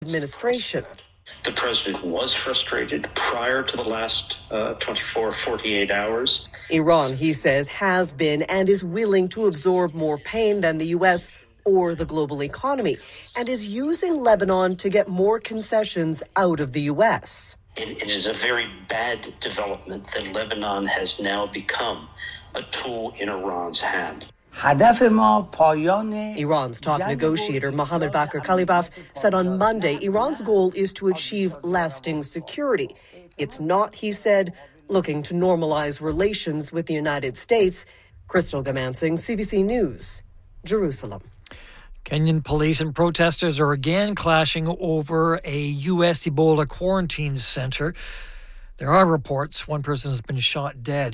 administration. The president was frustrated prior to the last 48 hours. Iran, he says, has been and is willing to absorb more pain than the U.S. or the global economy, and is using Lebanon to get more concessions out of the U.S. It is a very bad development that Lebanon has now become a tool in Iran's hand. Iran's top negotiator Mohammad Bakr Kalibaf said on Monday Iran's goal is to achieve lasting security. It's not, he said, looking to normalize relations with the United States. Crystal Gamansing, CBC News, Jerusalem. Kenyan police and protesters are again clashing over a U.S. Ebola quarantine center. There are reports one person has been shot dead.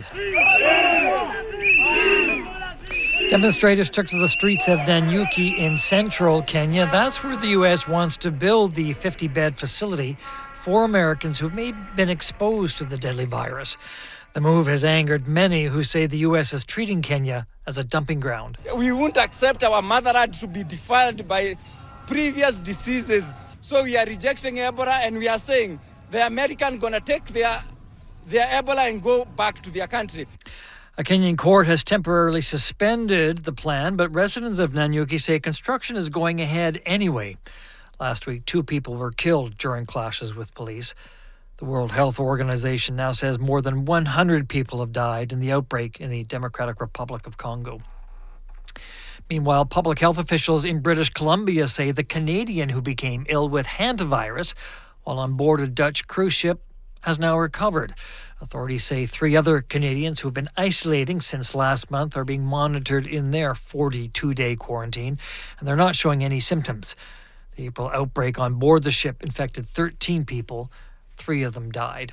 Demonstrators took to the streets of Nanyuki in central Kenya. That's where the U.S. wants to build the 50-bed facility for Americans who've been exposed to the deadly virus. The move has angered many who say the U.S. is treating Kenya as a dumping ground. We won't accept our motherland to be defiled by previous diseases. So we are rejecting Ebola, and we are saying the Americans going to take their Ebola and go back to their country. A Kenyan court has temporarily suspended the plan, but residents of Nanyuki say construction is going ahead anyway. Last week, 2 people were killed during clashes with police. The World Health Organization now says more than 100 people have died in the outbreak in the Democratic Republic of Congo. Meanwhile, public health officials in British Columbia say the Canadian who became ill with hantavirus while on board a Dutch cruise ship has now recovered. Authorities say 3 other Canadians who have been isolating since last month are being monitored in their 42-day quarantine, and they're not showing any symptoms. The April outbreak on board the ship infected 13 people. 3 of them died.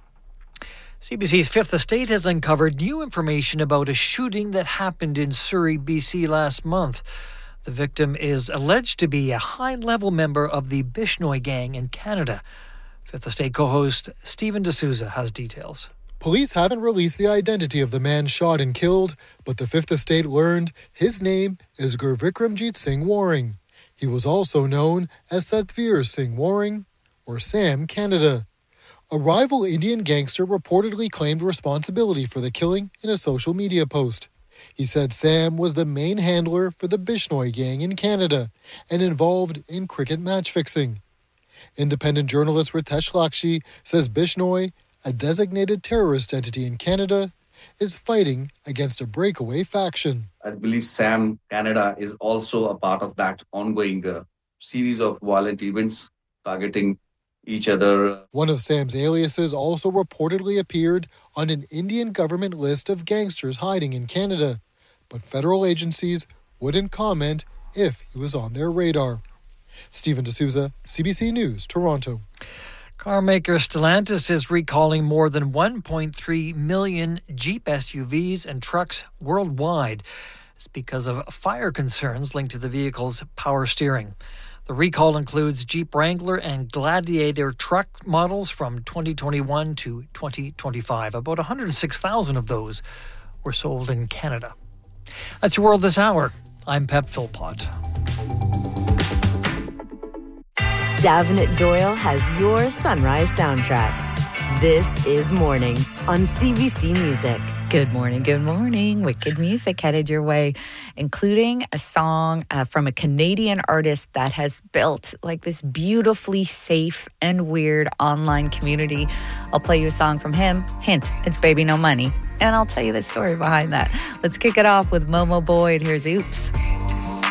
CBC's Fifth Estate has uncovered new information about a shooting that happened in Surrey, BC last month. The victim is alleged to be a high-level member of the Bishnoi gang in Canada. Fifth Estate co-host Stephen D'Souza has details. Police haven't released the identity of the man shot and killed, but the Fifth Estate learned his name is Gurvikramjit Singh Waring. He was also known as Satvir Singh Waring, or Sam Canada. A rival Indian gangster reportedly claimed responsibility for the killing in a social media post. He said Sam was the main handler for the Bishnoi gang in Canada and involved in cricket match fixing. Independent journalist Ritesh Lakshmi says Bishnoi, a designated terrorist entity in Canada, is fighting against a breakaway faction. I believe Sam Canada is also a part of that ongoing series of violent events targeting each other. One of Sam's aliases also reportedly appeared on an Indian government list of gangsters hiding in Canada, but federal agencies wouldn't comment if he was on their radar. Stephen D'Souza, CBC News, Toronto. Car maker Stellantis is recalling more than 1.3 million Jeep SUVs and trucks worldwide. It's because of fire concerns linked to the vehicle's power steering. The recall includes Jeep Wrangler and Gladiator truck models from 2021 to 2025. About 106,000 of those were sold in Canada. That's your World This Hour. I'm Pep Philpott. Davenant Doyle has your sunrise soundtrack. This is Mornings on CBC Music. Good morning. Wicked music headed your way, including a song from a Canadian artist that has built like this beautifully safe and weird online community. I'll play you a song from him. Hint, it's Baby No Money. And I'll tell you the story behind that. Let's kick it off with Momo Boyd. Here's Oops.